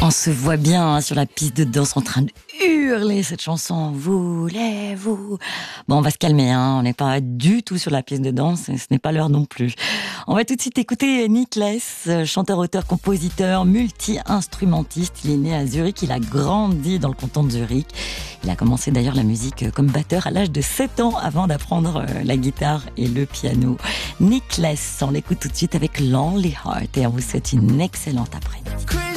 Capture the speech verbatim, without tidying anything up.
On se voit bien hein, sur la piste de danse en train de hurler cette chanson. Voulez-vous? Bon, on va se calmer, hein. On n'est pas du tout sur la piste de danse et ce n'est pas l'heure non plus. On va tout de suite écouter Niklas, chanteur, auteur, compositeur, multi-instrumentiste. Il est né à Zurich, il a grandi dans le canton de Zurich. Il a commencé d'ailleurs la musique comme batteur à l'âge de sept ans avant d'apprendre la guitare et le piano. Niklas, on l'écoute tout de suite avec Lonely Heart et on vous souhaite une excellente après-midi.